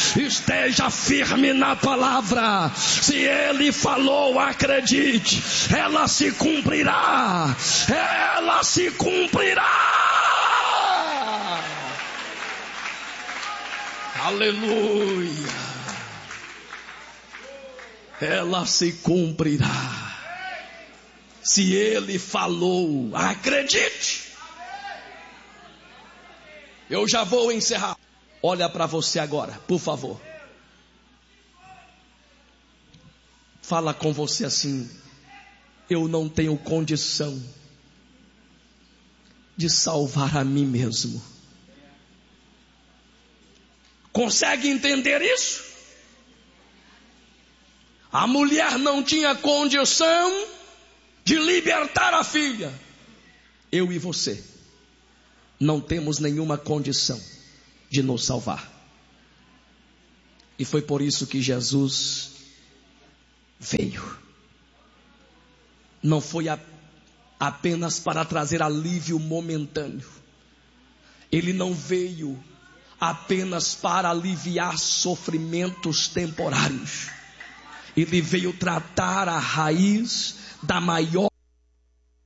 Esteja firme na palavra. Se Ele falou, acredite. Ela se cumprirá. Ela se cumprirá. Aleluia. Ela se cumprirá. Se Ele falou, acredite. Eu já vou encerrar. Olha para você agora, por favor. Fala com você assim: eu não tenho condição de salvar a mim mesmo. Consegue entender isso? A mulher não tinha condição de libertar a filha. Eu e você não temos nenhuma condição de nos salvar. E foi por isso que Jesus veio. Não foi apenas para trazer alívio momentâneo. Ele não veio apenas para aliviar sofrimentos temporários. Ele veio tratar a raiz da maior